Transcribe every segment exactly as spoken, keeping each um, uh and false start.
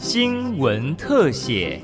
新闻特写。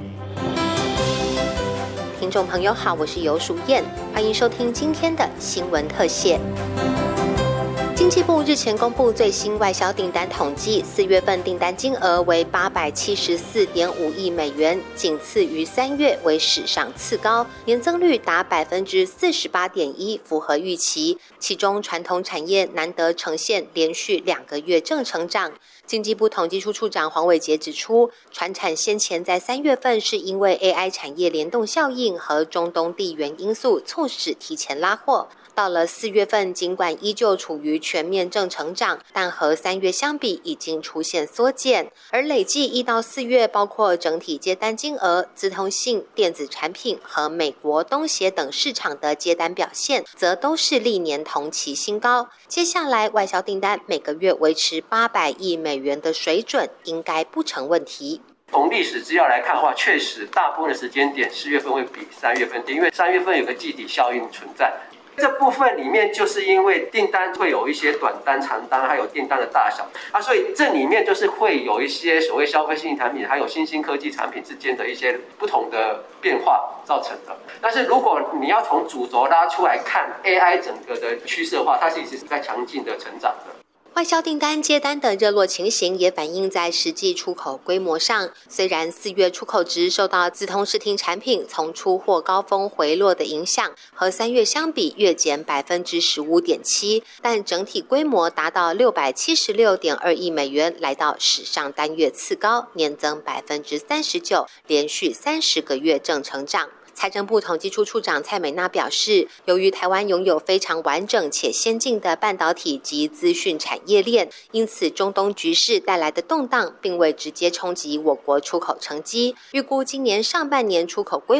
听众朋友好，我是游淑燕，欢迎收听今天的新闻特写。经济部日前公布最新外销订单统计，四月份订单金额为八百七十四点五亿美元，仅次于三月，为史上次高，年增率达百分之四十八点一，符合预期。其中传统产业难得呈现连续两个月正成长。经济部统计处处长黄伟杰指出，传产先前在三月份是因为 A I 产业联动效应和中东地缘因素促使提前拉货。到了四月份，尽管依旧处于全面正成长，但和三月相比已经出现缩减。而累计一到四月，包括整体接单金额、资通信、电子产品和美国、东协等市场的接单表现，则都是历年同期新高。接下来外销订单每个月维持八百亿美元的水准，应该不成问题。 从历史资料来看的话，确实大部分的时间点四月份会比三月份低，因为三月份有个季底效应存在。这部分里面就是因为订单会有一些短单、长单，还有订单的大小啊，所以这里面就是会有一些所谓消费性产品，还有新兴科技产品之间的一些不同的变化造成的。但是如果你要从主轴拉出来看 A I 整个的趋势的话，它其实是在强劲的成长的。 外销订单接单的热络情形也反映在实际出口规模上。虽然四月出口值受到资通视听产品从出货高峰回落的影响，和三月相比月减百分之十五点七，但整体规模达到六百七十六点二亿美元，来到史上单月次高，年增百分之三十九，连续三十个月正成长。财政部统计处处长蔡美娜表示，由于台湾拥有非常完整且先进的半导体及资讯产业链，因此中东局势带来的动荡并未直接冲击我国出口成绩。预估今年上半年出口规